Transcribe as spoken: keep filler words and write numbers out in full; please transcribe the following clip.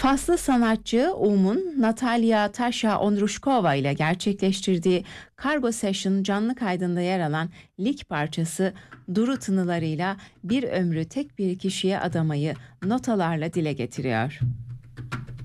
Faslı sanatçı Um'un Natalya Tasha Ondrushkova ile gerçekleştirdiği Cargo Session canlı kaydında yer alan lig parçası duru tınılarıyla bir ömrü tek bir kişiye adamayı notalarla dile getiriyor.